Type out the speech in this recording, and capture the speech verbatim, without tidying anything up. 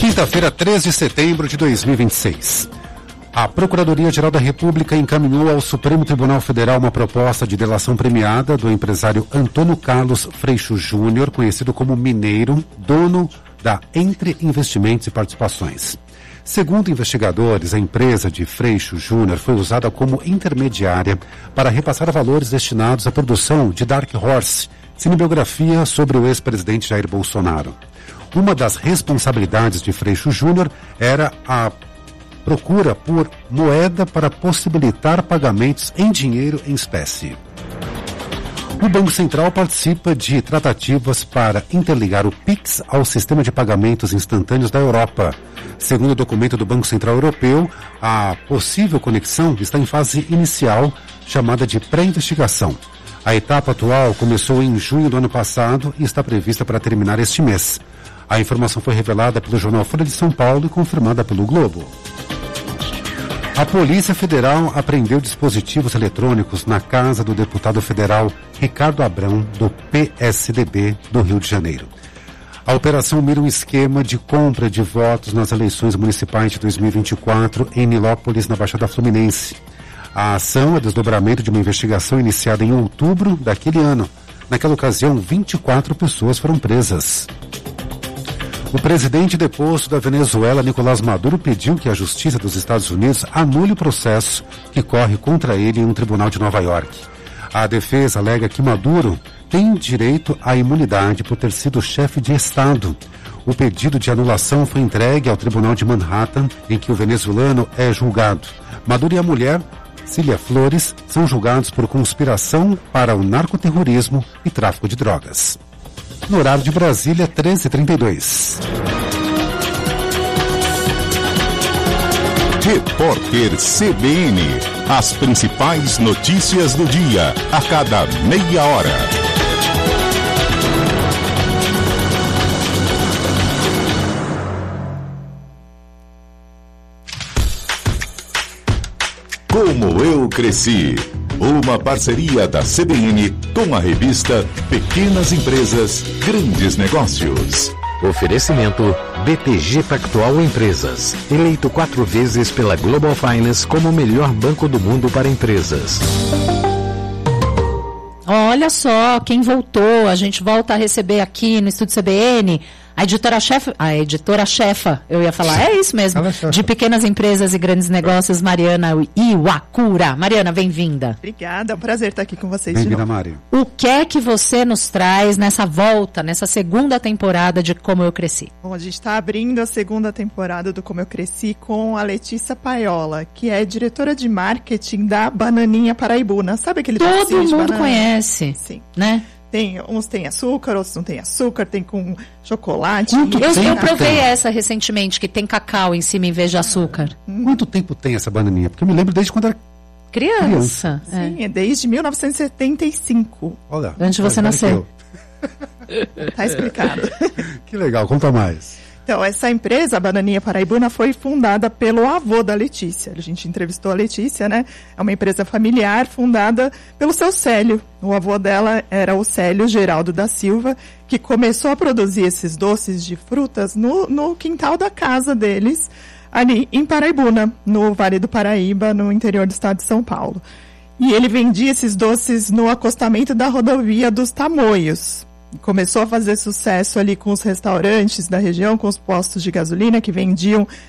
Quinta-feira, três de setembro de dois mil e vinte e seis. A Procuradoria-Geral da República encaminhou ao Supremo Tribunal Federal uma proposta de delação premiada do empresário Antônio Carlos Freixo Júnior, conhecido como Mineiro, dono da Entre Investimentos e Participações. Segundo investigadores, a empresa de Freixo Júnior foi usada como intermediária para repassar valores destinados à produção de Dark Horse, cinebiografia sobre o ex-presidente Jair Bolsonaro. Uma das responsabilidades de Freixo Júnior era a procura por moeda para possibilitar pagamentos em dinheiro em espécie. O Banco Central participa de tratativas para interligar o Pix ao sistema de pagamentos instantâneos da Europa. Segundo o documento do Banco Central Europeu, a possível conexão está em fase inicial, chamada de pré-investigação. A etapa atual começou em junho do ano passado e está prevista para terminar este mês. A informação foi revelada pelo jornal Folha de São Paulo e confirmada pelo Globo. A Polícia Federal apreendeu dispositivos eletrônicos na casa do deputado federal Ricardo Abrão, do P S D B do Rio de Janeiro. A operação mira um esquema de compra de votos nas eleições municipais de dois mil e vinte e quatro em Nilópolis, na Baixada Fluminense. A ação é desdobramento de uma investigação iniciada em outubro daquele ano. Naquela ocasião, vinte e quatro pessoas foram presas. O presidente deposto da Venezuela, Nicolás Maduro, pediu que a Justiça dos Estados Unidos anule o processo que corre contra ele em um tribunal de Nova York. A defesa alega que Maduro tem direito à imunidade por ter sido chefe de Estado. O pedido de anulação foi entregue ao tribunal de Manhattan, em que o venezuelano é julgado. Maduro e a mulher, Cília Flores, são julgados por conspiração para o narcoterrorismo e tráfico de drogas. No horário de Brasília, treze e trinta e dois. Repórter C B N. As principais notícias do dia, a cada meia hora. Como eu cresci. Uma parceria da C B N com a revista Pequenas Empresas, Grandes Negócios. Oferecimento B T G Pactual Empresas. Eleito quatro vezes pela Global Finance como o melhor banco do mundo para empresas. Olha só, quem voltou, a gente volta a receber aqui no Estúdio C B N a editora-chefe, a editora-chefa, eu ia falar, é isso mesmo, de Pequenas Empresas e Grandes Negócios, Mariana Iwakura. Mariana, bem-vinda. Obrigada, é um prazer estar aqui com vocês bem-vinda, de novo. Mari. O que é que você nos traz nessa volta, nessa segunda temporada de Como Eu Cresci? Bom, a gente está abrindo a segunda temporada do Como Eu Cresci com a Letícia Paiola, que é diretora de marketing da Bananinha Paraibuna. Sabe aquele Todo docinho de mundo banana? conhece, Sim. Né? Tem, uns tem açúcar, outros não tem açúcar, tem com chocolate. Muito Eu, tem, eu provei tem. essa recentemente, que tem cacau em cima em vez de açúcar. Quanto tempo tem essa bananinha? Porque eu me lembro desde quando era Criança. É. Sim, é desde mil novecentos e setenta e cinco. Olha, Antes de você mais velho nascer. Tá explicado. que eu. Que legal, conta mais. Então, essa empresa, a Bananinha Paraibuna, foi fundada pelo avô da Letícia. A gente entrevistou a Letícia, né? É uma empresa familiar fundada pelo seu Célio. O avô dela era o Célio Geraldo da Silva, que começou a produzir esses doces de frutas no, no quintal da casa deles, ali em Paraibuna, no Vale do Paraíba, no interior do estado de São Paulo. E ele vendia esses doces no acostamento da rodovia dos Tamoios. Começou a fazer sucesso ali com os restaurantes da região, com os postos de gasolina que vendiam